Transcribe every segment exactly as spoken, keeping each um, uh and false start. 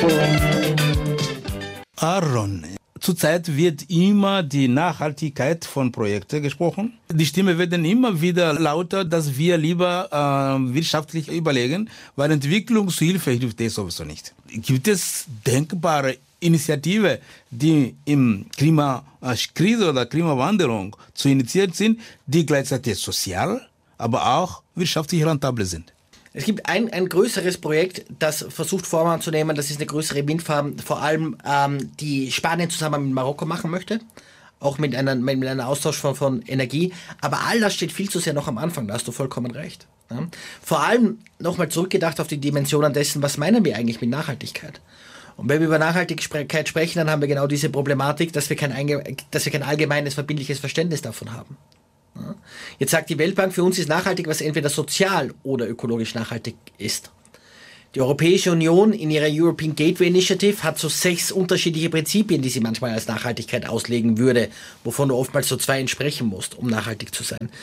Aaron, zurzeit wird immer die Nachhaltigkeit von Projekten gesprochen. Die Stimmen werden immer wieder lauter, dass wir lieber äh, wirtschaftlich überlegen, weil Entwicklungshilfe hilft das sowieso nicht. Gibt es denkbare Initiativen, die im Klimakrise oder Klimawandlung zu initiiert sind, die gleichzeitig sozial, aber auch wirtschaftlich rentabel sind? Es gibt ein, ein größeres Projekt, das versucht Form anzunehmen, das ist eine größere Windfarm, vor allem ähm, die Spanien zusammen mit Marokko machen möchte, auch mit einem mit einem Austausch von, von Energie, aber all das steht viel zu sehr noch am Anfang, da hast du vollkommen recht. Ja? Vor allem nochmal zurückgedacht auf die Dimensionen dessen, was meinen wir eigentlich mit Nachhaltigkeit? Und wenn wir über Nachhaltigkeit sprechen, dann haben wir genau diese Problematik, dass wir kein, dass wir kein allgemeines, verbindliches Verständnis davon haben. Ja. Jetzt sagt die Weltbank, für uns ist nachhaltig, was entweder sozial oder ökologisch nachhaltig ist. Die Europäische Union in ihrer European Gateway Initiative hat so sechs unterschiedliche Prinzipien, die sie manchmal als Nachhaltigkeit auslegen würde, wovon du oftmals so zwei entsprechen musst, um nachhaltig zu sein.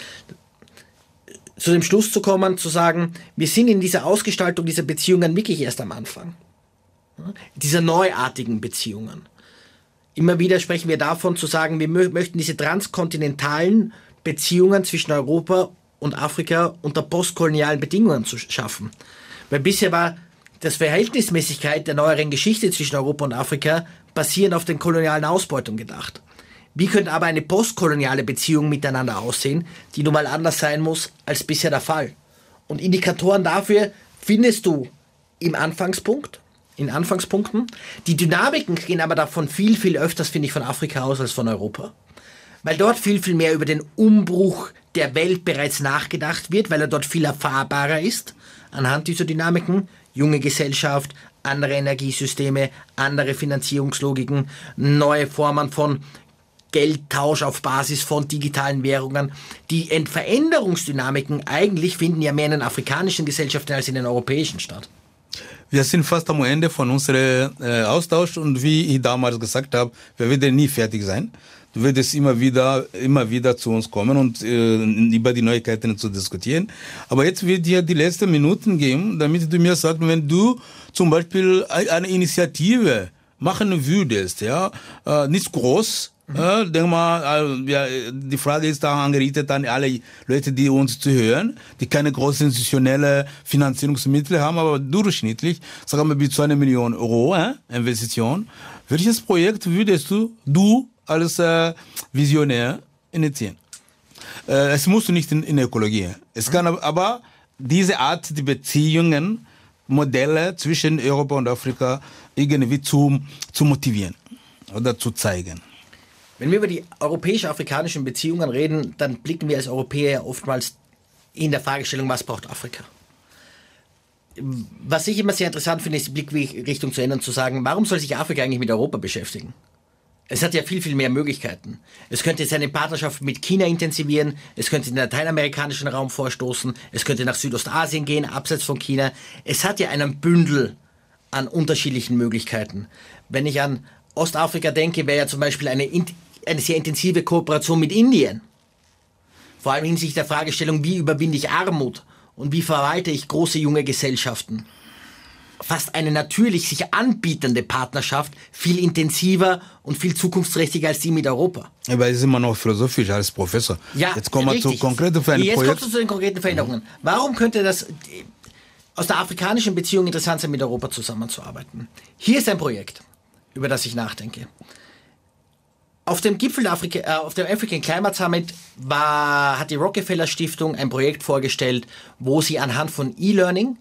Zu dem Schluss zu kommen, zu sagen, wir sind in dieser Ausgestaltung dieser Beziehungen wirklich erst am Anfang. Ja. Dieser neuartigen Beziehungen. Immer wieder sprechen wir davon, zu sagen, wir mö- möchten diese transkontinentalen Beziehungen zwischen Europa und Afrika unter postkolonialen Bedingungen zu schaffen. Weil bisher war das Verhältnismäßigkeit der neueren Geschichte zwischen Europa und Afrika basierend auf den kolonialen Ausbeutungen gedacht. Wie könnte aber eine postkoloniale Beziehung miteinander aussehen, die nun mal anders sein muss als bisher der Fall? Und Indikatoren dafür findest du im Anfangspunkt, in Anfangspunkten. Die Dynamiken gehen aber davon viel, viel öfters, finde ich, von Afrika aus als von Europa. Weil dort viel, viel mehr über den Umbruch der Welt bereits nachgedacht wird, weil er dort viel erfahrbarer ist, anhand dieser Dynamiken. Junge Gesellschaft, andere Energiesysteme, andere Finanzierungslogiken, neue Formen von Geldtausch auf Basis von digitalen Währungen. Die Veränderungsdynamiken eigentlich finden ja mehr in den afrikanischen Gesellschaften als in den europäischen statt. Wir sind fast am Ende von unserem äh, Austausch und wie ich damals gesagt habe, wir werden nie fertig sein. Du wirst immer wieder, immer wieder zu uns kommen und äh, über die Neuigkeiten zu diskutieren. Aber jetzt wird dir die letzten Minuten geben, damit du mir sagst, wenn du zum Beispiel eine Initiative machen würdest, ja, äh, nicht groß, mhm. äh, denk mal, äh, ja, die Frage ist da angerichtet an alle Leute, die uns zuhören, die keine großen institutionelle Finanzierungsmittel haben, aber durchschnittlich, sagen wir bis zu einer Million Euro äh, Investition. Welches Projekt würdest du, du als äh, Visionär initiieren? Äh, es muss nicht in, in Ökologie. Es kann aber diese Art die Beziehungen, Modelle zwischen Europa und Afrika irgendwie zu, zu motivieren oder zu zeigen. Wenn wir über die europäisch-afrikanischen Beziehungen reden, dann blicken wir als Europäer oftmals in der Fragestellung, was braucht Afrika? Was ich immer sehr interessant finde, ist die Blickrichtung zu ändern, zu sagen, warum soll sich Afrika eigentlich mit Europa beschäftigen? Es hat ja viel, viel mehr Möglichkeiten. Es könnte seine Partnerschaft mit China intensivieren, es könnte in den lateinamerikanischen Raum vorstoßen, es könnte nach Südostasien gehen, abseits von China. Es hat ja einen Bündel an unterschiedlichen Möglichkeiten. Wenn ich an Ostafrika denke, wäre ja zum Beispiel eine, eine sehr intensive Kooperation mit Indien. Vor allem hinsichtlich der Fragestellung, wie überwinde ich Armut und wie verwalte ich große junge Gesellschaften. Fast eine natürlich sich anbietende Partnerschaft, viel intensiver und viel zukunftsträchtiger als die mit Europa. Aber es ist immer noch philosophisch als Professor. Ja, jetzt kommen wir zu konkreten Veränderungen. Jetzt kommst du zu den konkreten Veränderungen. Warum könnte das aus der afrikanischen Beziehung interessant sein, mit Europa zusammenzuarbeiten? Hier ist ein Projekt, über das ich nachdenke. Auf dem Gipfel der Afrika, äh, auf dem African Climate Summit war, hat die Rockefeller Stiftung ein Projekt vorgestellt, wo sie anhand von E-Learning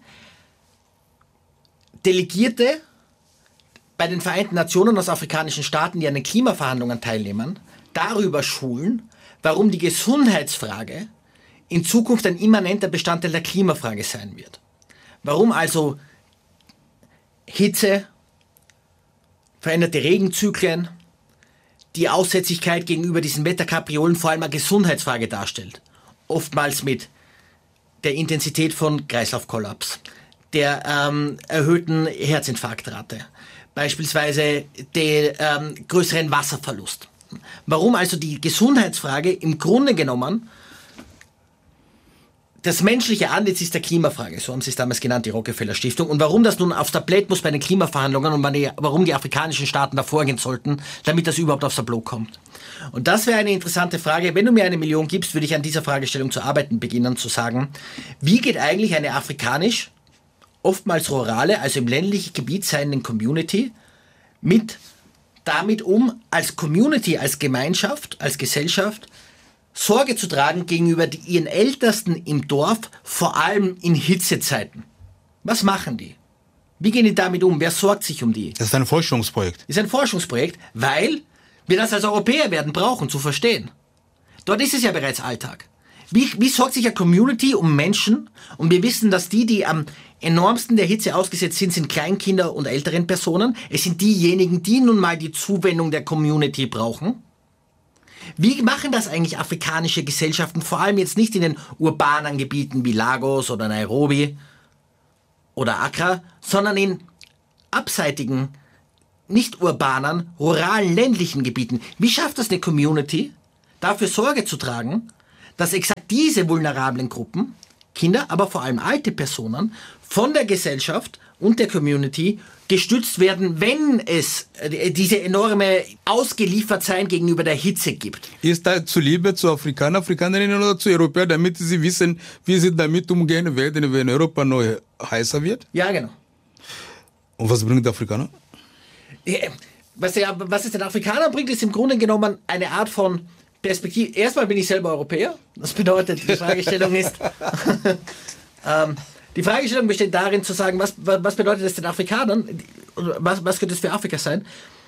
Delegierte bei den Vereinten Nationen aus afrikanischen Staaten, die an den Klimaverhandlungen teilnehmen, darüber schulen, warum die Gesundheitsfrage in Zukunft ein immanenter Bestandteil der Klimafrage sein wird. Warum also Hitze, veränderte Regenzyklen, die Aussätzlichkeit gegenüber diesen Wetterkapriolen vor allem eine Gesundheitsfrage darstellt. Oftmals mit der Intensität von Kreislaufkollaps, der ähm, erhöhten Herzinfarktrate, beispielsweise den ähm, größeren Wasserverlust. Warum also die Gesundheitsfrage im Grunde genommen das menschliche Antlitz ist der Klimafrage, so haben sie es damals genannt, die Rockefeller Stiftung. Und warum das nun aufs Tablett muss bei den Klimaverhandlungen und warum die afrikanischen Staaten da vorgehen sollten, damit das überhaupt aufs Tableau kommt. Und das wäre eine interessante Frage. Wenn du mir eine Million gibst, würde ich an dieser Fragestellung zu arbeiten beginnen, zu sagen, wie geht eigentlich eine afrikanisch, oftmals rurale, also im ländlichen Gebiet seienden Community mit damit um, als Community, als Gemeinschaft, als Gesellschaft, Sorge zu tragen gegenüber die, ihren Ältesten im Dorf, vor allem in Hitzezeiten. Was machen die? Wie gehen die damit um? Wer sorgt sich um die? Das ist ein Forschungsprojekt. Das ist ein Forschungsprojekt, weil wir das als Europäer werden brauchen, zu verstehen. Dort ist es ja bereits Alltag. Wie, wie sorgt sich eine Community um Menschen? Und wir wissen, dass die, die am enormsten der Hitze ausgesetzt sind, sind Kleinkinder und älteren Personen. Es sind diejenigen, die nun mal die Zuwendung der Community brauchen. Wie machen das eigentlich afrikanische Gesellschaften, vor allem jetzt nicht in den urbanen Gebieten wie Lagos oder Nairobi oder Accra, sondern in abseitigen, nicht urbanen, ruralen, ländlichen Gebieten? Wie schafft das eine Community, dafür Sorge zu tragen, dass exakt diese vulnerablen Gruppen, Kinder, aber vor allem alte Personen, von der Gesellschaft und der Community gestützt werden, wenn es diese enorme Ausgeliefertsein gegenüber der Hitze gibt? Ist das zuliebe zu Afrikanern, Afrikanerinnen oder zu Europäern, damit sie wissen, wie sie damit umgehen werden, wenn Europa noch heißer wird? Ja, genau. Und was bringt der Afrikaner? Was, der, was es den Afrikanern bringt, ist im Grunde genommen eine Art von Perspektive. Erstmal bin ich selber Europäer. Das bedeutet, die Fragestellung ist, ähm, die Fragestellung besteht darin zu sagen, was, was bedeutet das den Afrikanern? Was, was könnte es für Afrika sein?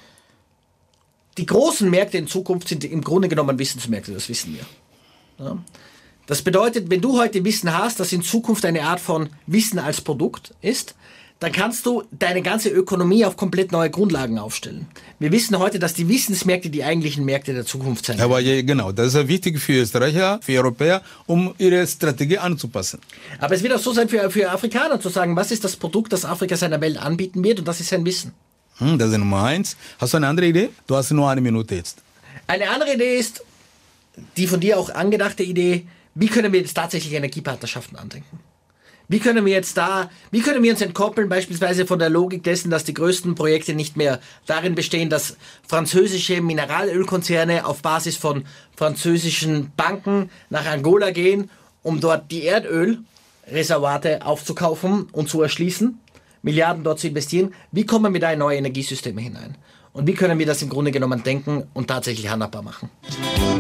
Die großen Märkte in Zukunft sind im Grunde genommen Wissensmärkte, das wissen wir. Ja. Das bedeutet, wenn du heute Wissen hast, das in Zukunft eine Art von Wissen als Produkt ist, dann kannst du deine ganze Ökonomie auf komplett neue Grundlagen aufstellen. Wir wissen heute, dass die Wissensmärkte die eigentlichen Märkte der Zukunft sind. Aber ja, genau, das ist wichtig für Österreicher, für Europäer, um ihre Strategie anzupassen. Aber es wird auch so sein für, für Afrikaner zu sagen, was ist das Produkt, das Afrika seiner Welt anbieten wird, und das ist sein Wissen. Hm, das ist Nummer eins. Hast du eine andere Idee? Du hast nur eine Minute jetzt. Eine andere Idee ist, die von dir auch angedachte Idee, wie können wir jetzt tatsächlich Energiepartnerschaften andenken? Wie können wir jetzt da, wie können wir uns entkoppeln beispielsweise von der Logik dessen, dass die größten Projekte nicht mehr darin bestehen, dass französische Mineralölkonzerne auf Basis von französischen Banken nach Angola gehen, um dort die Erdölreservate aufzukaufen und zu erschließen, Milliarden dort zu investieren. Wie kommen wir da in neue Energiesysteme hinein? Und wie können wir das im Grunde genommen denken und tatsächlich handhabbar machen?